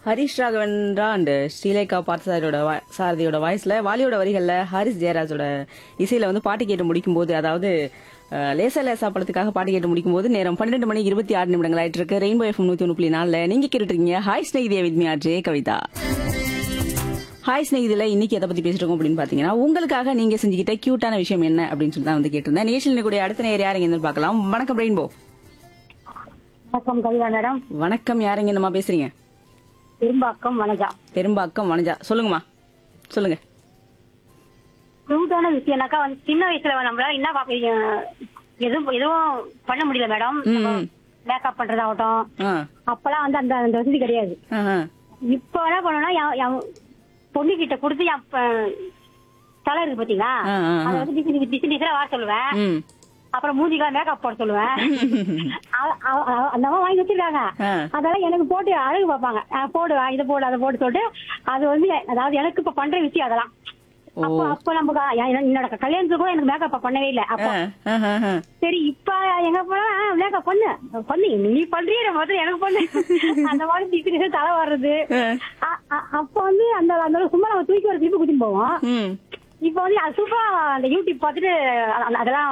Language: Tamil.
ஹரிஷ் ராகவன்ரா அண்ட் ஸ்ரீலேகா சாரதியோட வாய்ஸ்ல வாலியோட வரிகள்ல ஹாரிஸ் ஜெயராஜோட இசையில வந்து பாட்டு கேட்டு முடிக்கும் போது, அதாவது லேசா லேசா படத்துக்காக பாட்டு கேட்டு முடிக்கும் போது நேரம் 12 மணி 26 நிமிடங்கள் ஆயிட்டு இருக்கு. ரெயின்போ எஃப்எம் 101.4 நீங்க கேட்டுட்டு இருக்கீங்க hi ஸ்நேகிதியா with me RJ Kavitha. Hi ஸ்நேகிதில இன்னைக்கு எதை பத்தி பேசிட்டு இருக்கோம் அப்படின்னு பாத்தீங்கன்னா, உங்களுக்காக நீங்க செஞ்சுக்கிட்ட கியூட்டான விஷயம் என்ன அப்படின்னு சொல்லி தான் வந்து கேட்டிருந்தேன். நேஷனல் கூட அடுத்த நேரம் யாருங்க இருந்து பார்க்கலாம். வணக்கம் ரெயின்போ. வணக்கம் கவிதா மேடம். வணக்கம், யாருங்க என்னமா பேசுறீங்க? பெரும்பாக்கம் வனஜா. பெரும்பாக்கம் வனஜா, சொல்லுங்கம்மா, சொல்லுங்க. கியூட்டான விஷயம்னாக்கா வந்து சின்ன வயசுல நம்மளால என்ன எதுவும் பண்ண முடியல மேடம். மேக்கப் பண்றதாகட்டும், ஆ, அப்பெல்லாம் வந்து அந்த அந்த வசதி கிடையாது. ஆஹா. இப்ப என்ன பண்ணணும்னா பொண்ணு கிட்ட கொடுத்து தலை இருக்கு பாத்தீங்களா, ஆ, ஆ, ஆ. அதை வந்து டிசைன் வர சொல்லுவேன். ம். அப்புறம் மூஞ்சிக்கெல்லாம் மேக்கப் போட சொல்லுவேன். அந்த அம்மா வாங்கி வச்சிருக்காங்க. ஆ. அதெல்லாம் எனக்கு போட்டு அழகு பார்ப்பாங்க. போடுவேன், இதை போடு அதை போட்டு சொல்லிட்டு அது வந்து அதாவது எனக்கு இப்ப பண்ற விஷயம் அதெல்லாம். அப்ப நம்ம என்னோட கல்யாணத்துக்கு கூட எனக்கு மேக்கப் பண்ணவே இல்லை. அப்போ சரி இப்ப எங்க போனா மேக்கப் பண்ணு நீ பண்றிய முதல்ல எனக்கு பண்ணு அந்த மாதிரி தலை வர்றது. அப்ப வந்து அந்த சும்மா நம்ம தூக்கி ஒரு திருப்பி குத்தின்னு போவோம். இப்ப வந்து அது சூப்பரா அந்த யூடியூப் பார்த்துட்டு அதெல்லாம்